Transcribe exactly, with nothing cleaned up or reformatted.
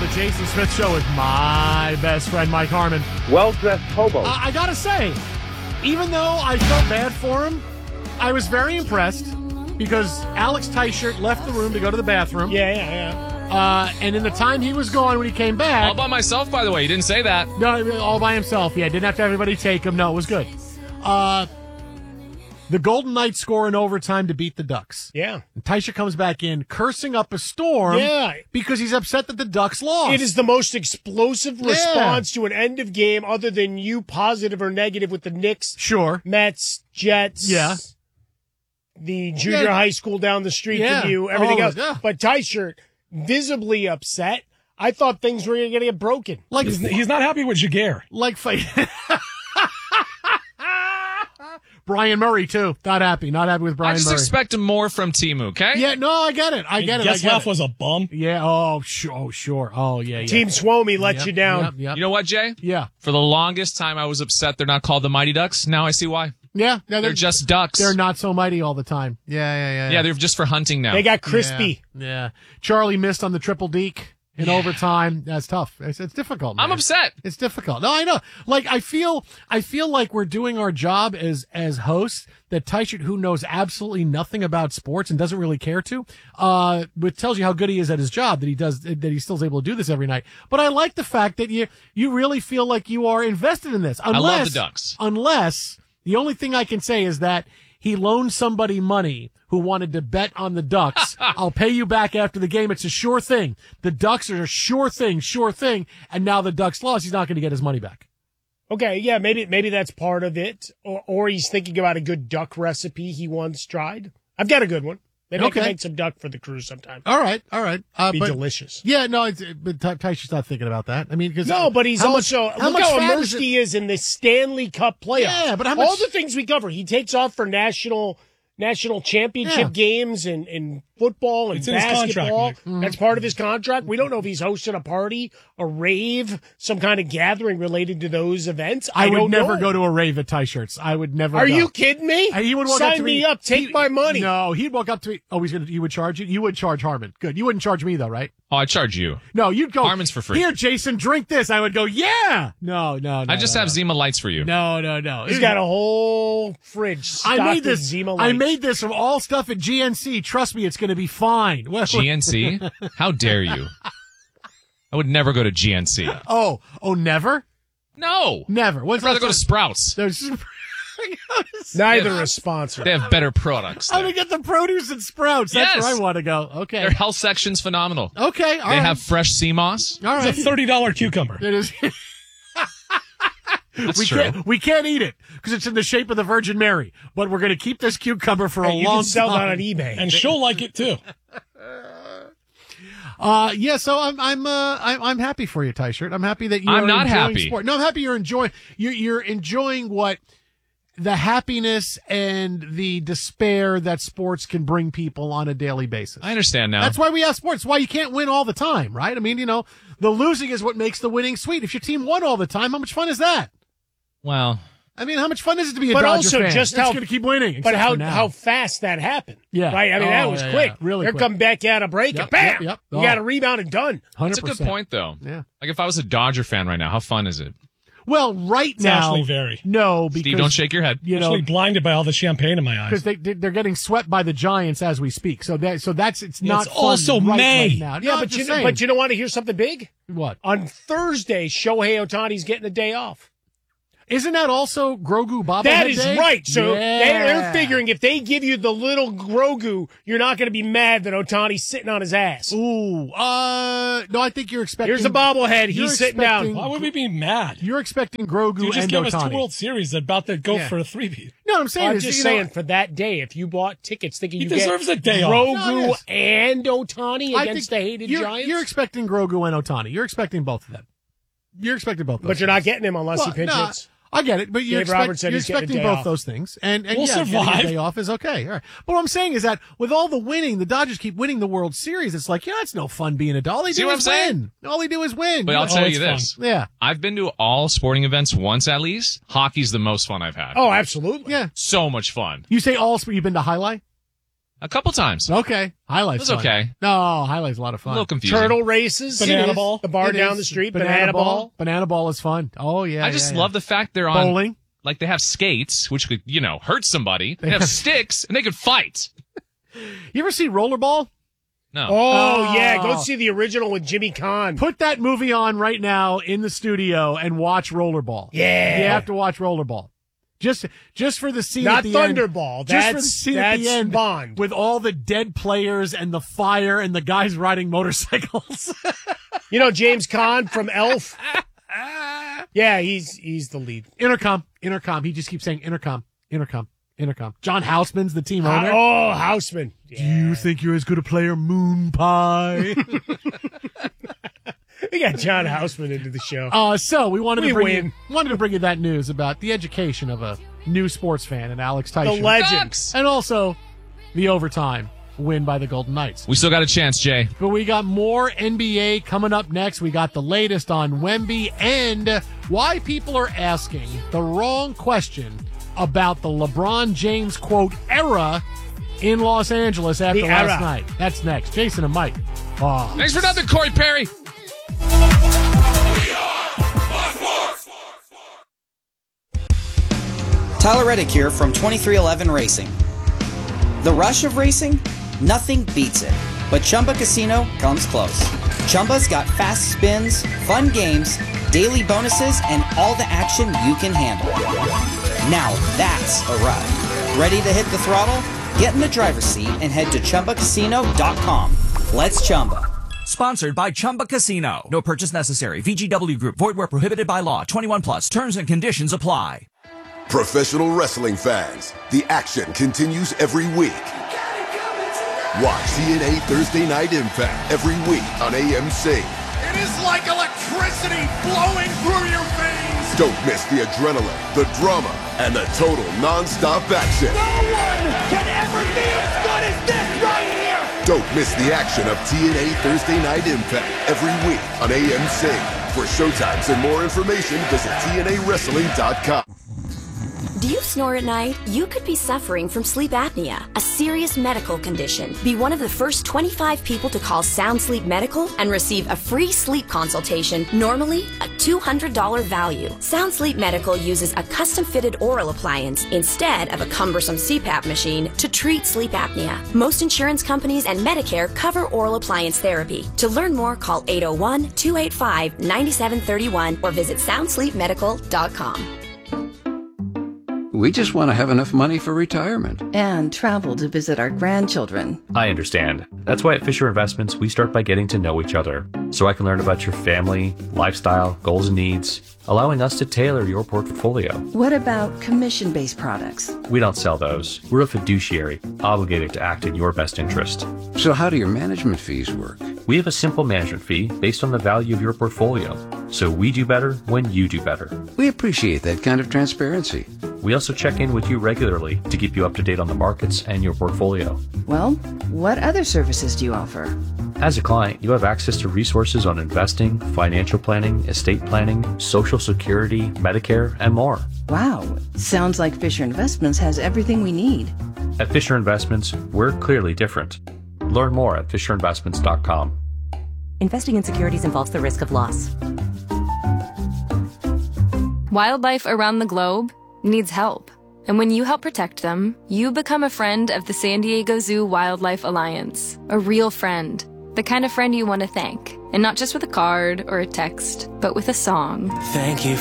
the Jason Smith Show with my best friend, Mike Harmon. Well-dressed hobo. Uh, I gotta say, even though I felt bad for him, I was very impressed because Alex Teichert left the room to go to the bathroom. Yeah, yeah, yeah. Uh, and in the time he was gone, when he came back... All by myself, by the way. You didn't say that. No, all by himself. Yeah, didn't have to have everybody take him. No, it was good. Uh, the Golden Knights score in overtime to beat the Ducks. Yeah. And Teichert comes back in, cursing up a storm Yeah. because he's upset that the Ducks lost. It is the most explosive Yeah. response to an end of game other than you positive or negative with the Knicks, Sure. Mets, Jets. Yeah. The junior Yeah. high school down the street Yeah. from you, everything Oh, else. yeah. But Teichert, visibly upset. I thought things were going to get broken. Like, He's, he's not happy with Jaguar. like fight. Brian Murray, too. Not happy. Not happy with Brian I just Murray. expect more from Timu, okay? Yeah, no, I get it. I get it. I get Getzlaff it. was a bum. Yeah, oh, sure. Oh, sure. Oh, yeah, yeah. Team Swomey let Yep, you down. Yep, yep. You know what, Jay? Yeah. For the longest time, I was upset they're not called the Mighty Ducks. Now I see why. Yeah. No, They're just ducks. They're not so mighty all the time. Yeah, yeah, yeah. Yeah, they're just for hunting now. They got crispy. Yeah, yeah. Charlie missed on the triple deke in overtime. That's tough. It's, it's difficult, man. I'm upset. It's difficult. No, I know. Like, I feel, I feel like we're doing our job as, as hosts, that Teichert, who knows absolutely nothing about sports and doesn't really care to, uh, which tells you how good he is at his job, that he does, that he still is able to do this every night. But I like the fact that you, you really feel like you are invested in this. Unless, I love the Ducks. Unless, the only thing I can say is that he loaned somebody money who wanted to bet on the Ducks. I'll pay you back after the game. It's a sure thing. The Ducks are a sure thing, sure thing. And now the Ducks lost. He's not going to get his money back. Okay, yeah, maybe maybe that's part of it. Or, or he's thinking about a good duck recipe he once tried. I've got a good one. Maybe Okay. I can make some duck for the crew sometime. All right, all right. Uh, Be but, delicious. Yeah, no, it's, but Ty- Tysh's not thinking about that. I mean, because No, but he's how much- also how look much how fat immersed is it- he is in the Stanley Cup playoffs. Yeah, but how all much- the things we cover, he takes off for national national championship Yeah. games and, and football and It's in his basketball. contract, Nick. That's part of his contract. We don't know if he's hosting a party, a rave, some kind of gathering related to those events. I, I would don't never know. go to a rave at Ty-shirts. I would never. Are go. you kidding me? Uh, He would walk Sign up to me me up. Take he- my money. No, he'd walk up to me. Oh, he's gonna. You would charge you. You would charge Harmon. Good. You wouldn't charge me though, right? Oh, I charge you. No, you'd go. Harmon's for free. Here, Jason, drink this. I would go. Yeah. No, no, no. I just no, have no. Zima lights for you. No, no, no. He's got a whole fridge stocked I made with this. Zima I lights. made this from all stuff at G N C. Trust me, it's going to be fine. Well, G N C? How dare you? I would never go to G N C. Oh, oh, never, No. never. When's I'd rather the go to last Sprouts. time- There's. Neither Yeah. a sponsor. They have better products. I'm there. gonna get the produce at Sprouts. That's Yes. where I want to go. Okay. Their health section's phenomenal. Okay. All They right. have fresh sea moss. All right. It's a thirty dollar cucumber. It is. That's we true. can't we can't eat it because it's in the shape of the Virgin Mary. But we're going to keep this cucumber for a Hey, you long can sell time. that on eBay. And she'll like it too. Uh, yeah. So I'm I'm uh I'm, I'm happy for you, Ty-shirt. I'm happy that you're I'm not enjoying happy. sport. No, I'm happy you're enjoying you're you're enjoying what the happiness and the despair that sports can bring people on a daily basis. I understand now. That's why we have sports. Why you can't win all the time, right? I mean, you know, the losing is what makes the winning sweet. If your team won all the time, how much fun is that? well, I mean, how much fun is it to be a But Dodger also fan? just They're how- going to keep winning. But except how for now. how fast that happened. Yeah. Right? I mean, Oh, that was yeah, quick. yeah. Really Here quick. come back out a break Yep, and bam! yep, yep. You Oh. got a rebound and done. one hundred that's a good percent. point, though. Yeah. Like if I was a Dodger fan right now, how fun is it? Well, right It's now, actually very. no, because Steve, don't shake your head. you know Actually blinded by all the champagne in my eyes. because they they- they're getting swept by the Giants as we speak. So that so that's it's Yeah, not it's fun also right, May. right now. Yeah, No, but I'm you just know, saying. but you don't want to hear something big? what? On Thursday, Shohei Otani's getting a day off. Isn't that also Grogu bobblehead That is day? right. So Yeah. they- they're figuring if they give you the little Grogu, you're not going to be mad that Otani's sitting on his ass. Ooh, uh, no, I think you're expecting. Here's a bobblehead. You're He's sitting expecting- down. Why would we be mad? You're expecting Grogu You just and gave us Ohtani. two World Series about to go Yeah. for a three-peat. No, what I'm saying I'm is, just you saying know, for that day, if you bought tickets thinking He you deserves get a day off. Grogu No, it is. and Otani I against the think hated you're, Giants, You're expecting Grogu and Otani. You're expecting both of them. You're expecting both. Those but you're not things. getting him unless Well, he pitch no, hits. I get it, but you're, Dave expect, Roberts said you're he's getting a expecting day both off. those things, and, and We'll yeah, getting survive. a day off is okay. All right. But what I'm saying is that with all the winning, the Dodgers keep winning the World Series. It's like, yeah, it's no fun being a All they See do what is I'm saying? win. All they do is win. But I'll Oh, tell you it's this. yeah, I've been to all sporting events once at least. Hockey's the most fun I've had. Oh, absolutely. yeah. So much fun. You say all. You've been to Highlight? A couple times. Okay. Highlights. It was okay. No, highlights a lot of A fun. little confusing. Turtle races. Banana It is. ball. The bar It down is. the street. Banana, ball. Banana ball is fun. Oh yeah. I just yeah, yeah. love the fact they're on. bowling. Like they have skates, which could, you know, hurt somebody. They have sticks, and they could fight. You ever see Rollerball? No. Oh, Oh. yeah. Go see the original with Jimmy Kahn. Put that movie on right now in the studio and watch Rollerball. Yeah. You have to watch Rollerball. Just just for the scene Not at the end. Thunderball. Just for the That's, scene at the that's end Bond. with all the dead players and the fire and the guys riding motorcycles. You know James Caan from Elf? Yeah, he's he's the lead. Intercom, intercom. He just keeps saying intercom, intercom, intercom. John Houseman's the team owner. Oh, Houseman. Do you think you're as good a player, Moon Pie? We got John Houseman into the show. uh, so we wanted We to bring win. you, wanted to bring you that news about the education of a new sports fan and Alex The Tyson, legend. Ducks! and also the overtime win by the Golden Knights. We still got a chance, Jay. But we got more N B A coming up next. We got the latest on Wemby and why people are asking the wrong question about the LeBron James, quote, era in Los Angeles after The last era. night. That's next. Jason and Mike. Oh. Thanks for nothing, Corey Perry. Tyler Reddick here from twenty-three eleven Racing. The rush of racing? Nothing beats it. But Chumba Casino comes close. Chumba's got fast spins, fun games, daily bonuses, and all the action you can handle. Now that's a ride. Ready to hit the throttle? Get in the driver's seat and head to Chumba Casino dot com. Let's Chumba. Sponsored by Chumba Casino. No purchase necessary. V G W Group. Void where prohibited by law. twenty-one plus. Terms and conditions apply. Professional wrestling fans, the action continues every week. Watch T N A Thursday Night Impact every week on A M C. It is like electricity flowing through your veins. Don't miss the adrenaline, the drama, and the total non-stop action. No one can ever be as good as this right here. Don't miss the action of T N A Thursday Night Impact every week on A M C. For showtimes and more information, visit T N A wrestling dot com. Do you snore at night? You could be suffering from sleep apnea, a serious medical condition. Be one of the first twenty-five people to call Sound Sleep Medical and receive a free sleep consultation, normally a two hundred dollars value. Sound Sleep Medical uses a custom-fitted oral appliance instead of a cumbersome C PAP machine to treat sleep apnea. Most insurance companies and Medicare cover oral appliance therapy. To learn more, call eight oh one, two eight five, nine seven three one or visit sound sleep medical dot com. We just want to have enough money for retirement. And travel to visit our grandchildren. I understand. That's why at Fisher Investments, we start by getting to know each other, so I can learn about your family, lifestyle, goals and needs, allowing us to tailor your portfolio. What about commission-based products? We don't sell those. We're a fiduciary, obligated to act in your best interest. So how do your management fees work? We have a simple management fee based on the value of your portfolio, so we do better when you do better. We appreciate that kind of transparency. We also check in with you regularly to keep you up to date on the markets and your portfolio. Well, what other services do you offer? As a client, you have access to resources on investing, financial planning, estate planning, Social Security, Medicare, and more. Wow, sounds like Fisher Investments has everything we need. At Fisher Investments, we're clearly different. Learn more at fisher investments dot com. Investing in securities involves the risk of loss. Wildlife around the globe needs help. And when you help protect them, you become a friend of the San Diego Zoo Wildlife Alliance. A real friend. The kind of friend you want to thank. And not just with a card or a text, but with a song. Thank you